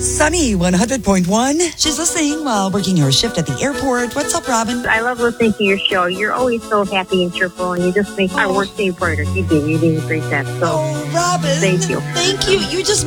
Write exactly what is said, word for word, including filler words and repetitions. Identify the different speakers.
Speaker 1: Sunny one hundred point one. She's listening while working her shift at the airport. What's up, Robin?
Speaker 2: I love listening to your show. You're always so happy and cheerful, and you just make our work day brighter. You do. You do a great job. So,
Speaker 1: Oh, Robin.
Speaker 2: thank you.
Speaker 1: Thank you. You just